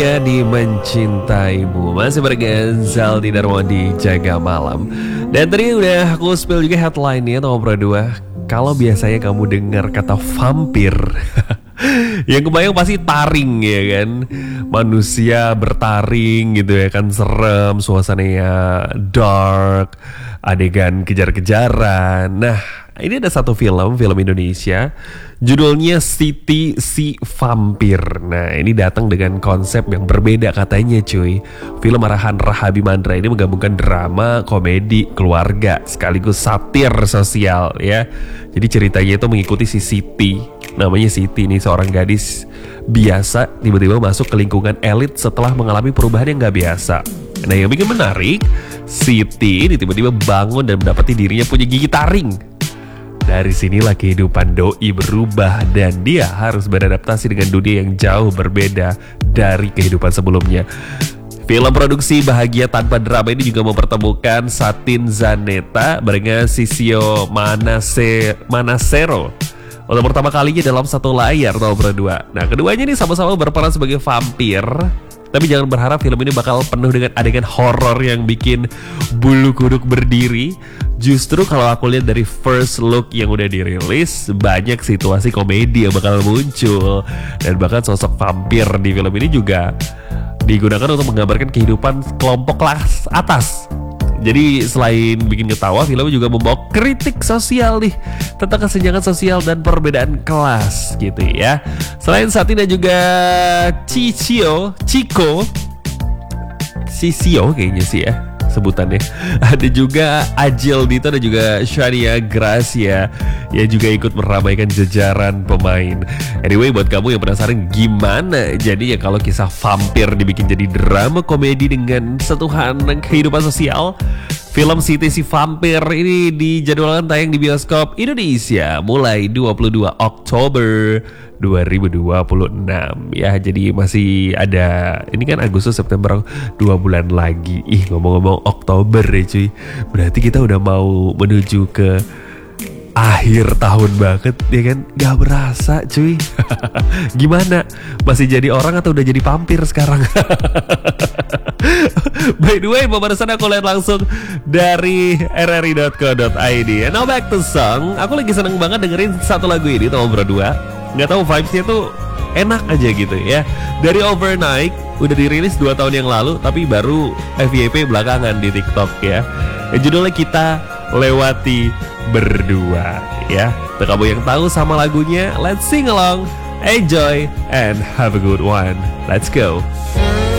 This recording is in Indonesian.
Di Mencintaimu masih barengan Zaldi Darwandi Jaga Malam. Dan tadi udah aku spill juga headline-nya nomor 2. Kalau biasanya kamu dengar kata vampir yang kebayang pasti taring ya kan. Manusia bertaring gitu ya kan, serem, suasananya dark, adegan kejar-kejaran. Nah, ini ada satu film Indonesia, judulnya Siti Si Vampir. Nah, ini datang dengan konsep yang berbeda katanya cuy. Film arahan Rahabi Mandra ini menggabungkan drama, komedi, keluarga, sekaligus satir sosial ya. Jadi ceritanya itu mengikuti si Siti. Namanya Siti, ini seorang gadis biasa tiba-tiba masuk ke lingkungan elit setelah mengalami perubahan yang gak biasa. Nah, yang bikin menarik, Siti ini tiba-tiba bangun dan mendapati dirinya punya gigi taring. Dari sinilah kehidupan Doi berubah dan dia harus beradaptasi dengan dunia yang jauh berbeda dari kehidupan sebelumnya. Film produksi Bahagia Tanpa Drama ini juga mempertemukan Satin Zaneta dengan Sisio Manasero untuk pertama kalinya dalam satu layar tahun berdua. Nah, keduanya ini sama-sama berperan sebagai vampir. Tapi jangan berharap film ini bakal penuh dengan adegan horor yang bikin bulu kuduk berdiri. Justru kalau aku lihat dari first look yang udah dirilis, banyak situasi komedi yang bakal muncul. Dan bahkan sosok vampir di film ini juga digunakan untuk menggambarkan kehidupan kelompok kelas atas. Jadi selain bikin ketawa, film juga membawa kritik sosial nih tentang kesenjangan sosial dan perbedaan kelas gitu ya. Selain Satin dan juga Sisio kayaknya sih ya sebutannya. Ada juga Ajil Dito dan juga Shania Gracia yang juga ikut meramaikan jajaran pemain. Anyway, buat kamu yang penasaran gimana jadi ya kalau kisah vampir dibikin jadi drama komedi dengan sentuhan kehidupan sosial, film Siti Si Vampir ini dijadwalkan tayang di bioskop Indonesia mulai 22 Oktober 2026 ya. Jadi masih ada, ini kan Agustus, September, 2 bulan lagi. Ih, ngomong-ngomong Oktober ya cuy, berarti kita udah mau menuju ke akhir tahun banget ya kan. Gak berasa cuy. Gimana? Masih jadi orang atau udah jadi vampir sekarang? By the way, pemanasan aku lihat langsung dari rri.co.id. And now back to song. Aku lagi seneng banget dengerin satu lagu ini tahun berdua. Gak tahu vibesnya tuh enak aja gitu ya. Dari Overnight udah dirilis 2 tahun yang lalu, tapi baru FYP belakangan di TikTok ya. Judulnya Kita Lewati Berdua ya. Untuk kamu yang tahu sama lagunya, let's sing along, enjoy and have a good one. Let's go.